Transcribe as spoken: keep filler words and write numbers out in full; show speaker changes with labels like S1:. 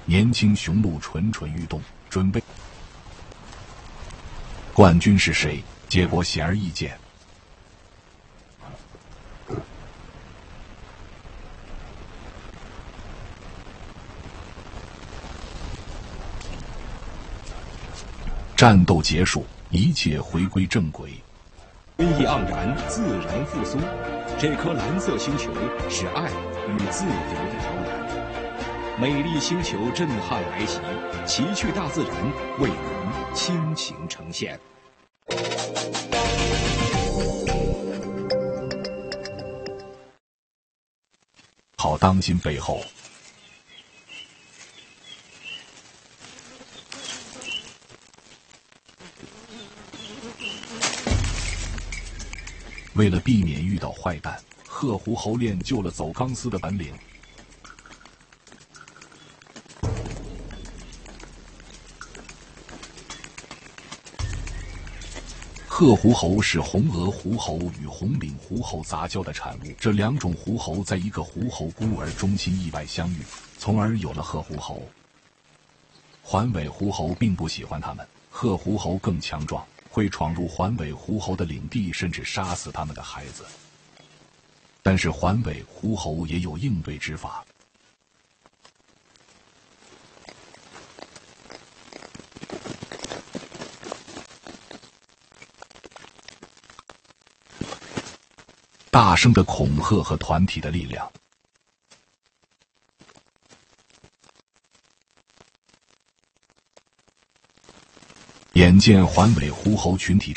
S1: 年轻雄鹿蠢蠢欲动，准备。冠军是谁？结果显而易见。战斗结束，一切回归正轨。
S2: 春意盎然，自然复苏。这颗蓝色星球是爱与自由的摇篮。美丽星球震撼来袭，奇趣大自然为您倾情呈现。
S1: 好当今背后，为了避免遇到坏蛋，鹤狐猴练就了走钢丝的本领。鹤狐猴是红额狐猴与红领狐猴杂交的产物，这两种狐猴在一个狐猴孤儿中心意外相遇，从而有了鹤狐猴。环尾狐猴并不喜欢它们，鹤狐猴更强壮，会闯入环尾狐猴的领地，甚至杀死他们的孩子。但是环尾狐猴也有应对之法。大声的恐吓和团体的力量。眼见环尾狐猴群体